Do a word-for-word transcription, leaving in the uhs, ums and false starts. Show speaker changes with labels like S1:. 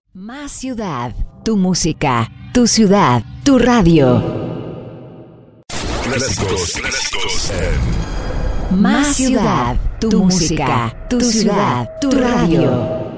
S1: Más ciudad, tu música, tu ciudad, tu radio.
S2: Clásicos, clásicos en
S1: Más ciudad, tu música, tu ciudad, tu radio.